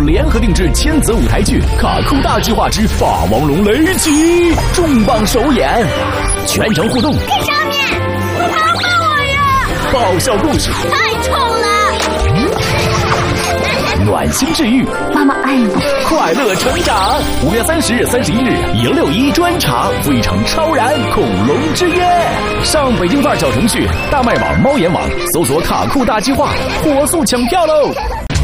联合定制千泽舞台剧《卡酷大计划之霸王龙雷击》重磅首演，全程互动。 看上面，好棒我呀！ 爆笑故事， 太丑了。 暖心治愈， 妈妈爱你， 快乐成长。5月30日、31日，161专场《非常超然恐龙之夜》，上北京范儿小程序、大麦网、猫眼网搜索“卡酷大计划”，火速抢票喽！